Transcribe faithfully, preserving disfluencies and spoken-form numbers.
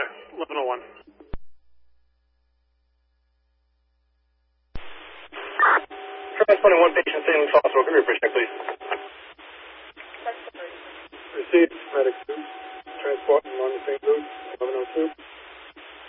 eleven oh one. Transporting one patient, Saint Luke's Hospital. Give me your first check, please. Received, medic two. Transporting one to Saint Luke's, eleven oh two.